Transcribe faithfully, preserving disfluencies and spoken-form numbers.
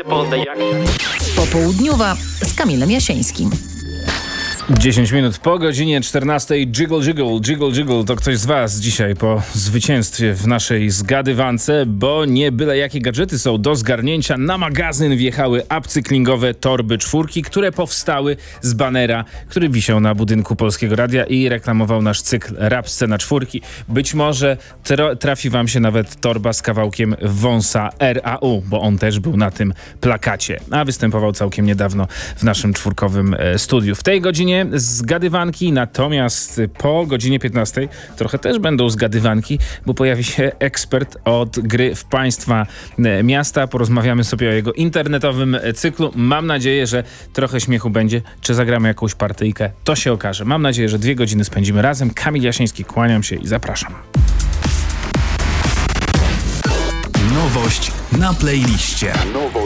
Popołudniowa z Kamilem Jasińskim. dziesięć minut po godzinie czternastej. Jiggle, jiggle, jiggle, jiggle. To ktoś z was dzisiaj po zwycięstwie w naszej zgadywance, bo nie byle jakie gadżety są do zgarnięcia. Na magazyn wjechały upcyklingowe torby czwórki, które powstały z banera, który wisiał na budynku Polskiego Radia i reklamował nasz cykl Rap Scena czwórki. Być może tra- trafi wam się nawet torba z kawałkiem wąsa R A U, bo on też był na tym plakacie, a występował całkiem niedawno w naszym czwórkowym e, studiu. W tej godzinie zgadywanki, natomiast po godzinie piętnastej trochę też będą zgadywanki, bo pojawi się ekspert od gry w państwa miasta. Porozmawiamy sobie o jego internetowym cyklu. Mam nadzieję, że trochę śmiechu będzie. Czy zagramy jakąś partyjkę? To się okaże. Mam nadzieję, że dwie godziny spędzimy razem. Kamil Jasiński, kłaniam się i zapraszam. Nowość na playliście.